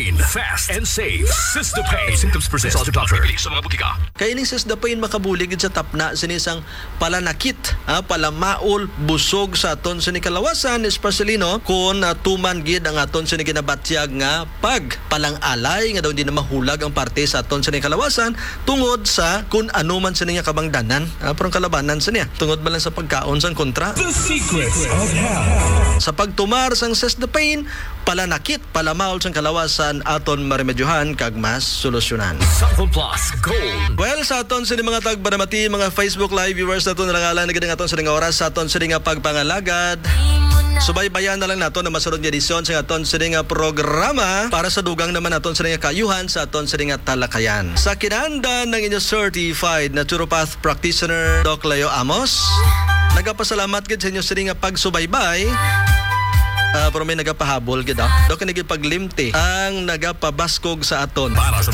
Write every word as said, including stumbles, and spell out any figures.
Pain. Fast and safe. Sistapain. Symptoms present. Consult your doctor. Sa mga butika. Kaya ning Sistapain makabulig sa tapna sinisang palanakit, ah, palamaol, busog sa aton sini kalawasan, especially no, kung uh, tuman gid ang aton sini kinabatyag nga pag palang-alay nga daw hindi na mahulag ang parte sa aton sini kalawasan tungod sa kung ano man sini nga kabangdanan, ah, parang kalabanan sini tungod man lang sa pagkaon sang kontra. The secrets of health. Sa pagtumar sang Sistapain, palanakit, palamaol sang kalawasan aton maremedyohan kag mas solusyonan. Southern Plus Gold. Well, sa aton sa mga tagbaramati, mga Facebook Live viewers naton nalangalan na gid aton sa nga oras sa aton sa nga pagpangalagad. Subaybayan na lang naton na masunod nga edisyon sa aton sa nga programa para sa dugang naman aton sa nga kayuhan sa aton sa nga talakayan. Sa kinahanglan ng inyo certified naturopath practitioner Doc Leo Amos, nagapasalamat gid sa inyo sa nga pagsubaybay. Uh, pero may nagapahabol gid ah. Doc nagipaglimti ang nagapabaskog sa aton. Para sa